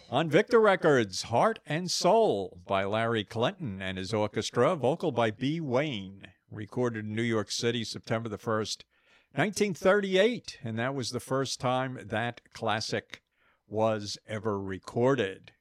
On Victor Records, Heart and Soul by Larry Clinton and his orchestra, vocal by B. Wayne, recorded in New York City, September the 1st, 1938, and that was the first time that classic was ever recorded.